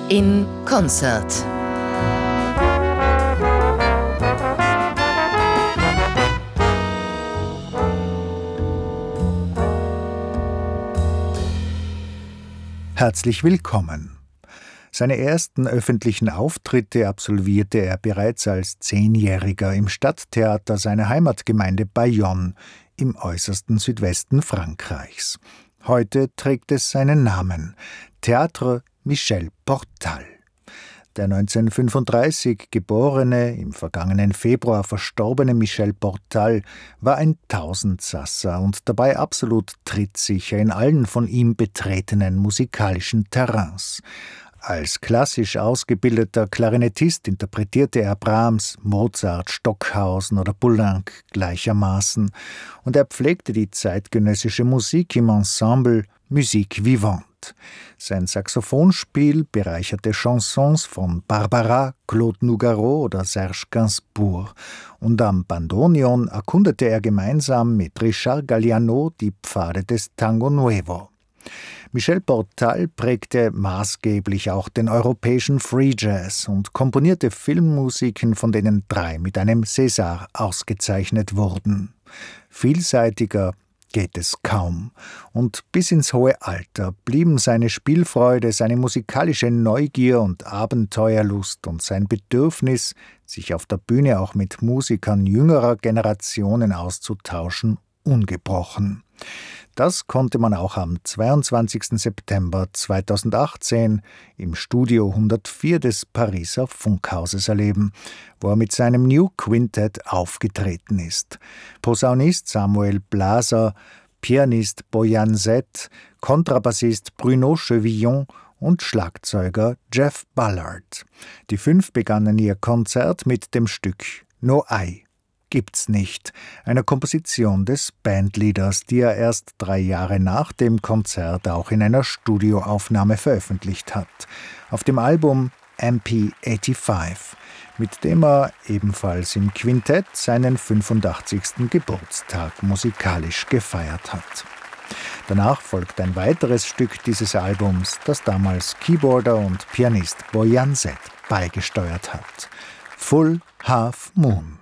in Konzert. Herzlich willkommen. Seine ersten öffentlichen Auftritte absolvierte er bereits als 10-Jähriger im Stadttheater seiner Heimatgemeinde Bayonne im äußersten Südwesten Frankreichs. Heute trägt es seinen Namen: Théâtre Michel Portal. Der 1935 geborene, im vergangenen Februar verstorbene Michel Portal war ein Tausendsasser und dabei absolut trittsicher in allen von ihm betretenen musikalischen Terrains. Als klassisch ausgebildeter Klarinettist interpretierte er Brahms, Mozart, Stockhausen oder Poulenc gleichermaßen, und er pflegte die zeitgenössische Musik im Ensemble Musique Vivante. Sein Saxophonspiel bereicherte Chansons von Barbara, Claude Nougaro oder Serge Gainsbourg, und am Bandoneon erkundete er gemeinsam mit Richard Galliano die Pfade des Tango Nuevo. Michel Portal prägte maßgeblich auch den europäischen Free Jazz und komponierte Filmmusiken, von denen 3 mit einem César ausgezeichnet wurden. Vielseitiger geht es kaum, und bis ins hohe Alter blieben seine Spielfreude, seine musikalische Neugier und Abenteuerlust und sein Bedürfnis, sich auf der Bühne auch mit Musikern jüngerer Generationen auszutauschen, ungebrochen. Das konnte man auch am 22. September 2018 im Studio 104 des Pariser Funkhauses erleben, wo er mit seinem New Quintet aufgetreten ist. Posaunist Samuel Blaser, Pianist Boyan Zet, Kontrabassist Bruno Chevillon und Schlagzeuger Jeff Ballard. Die 5 begannen ihr Konzert mit dem Stück No Ai gibt's nicht, einer Komposition des Bandleaders, die er erst 3 Jahre nach dem Konzert auch in einer Studioaufnahme veröffentlicht hat, auf dem Album MP85, mit dem er ebenfalls im Quintett seinen 85. Geburtstag musikalisch gefeiert hat. Danach folgt ein weiteres Stück dieses Albums, das damals Keyboarder und Pianist Boyan Zet beigesteuert hat: Full Half Moon.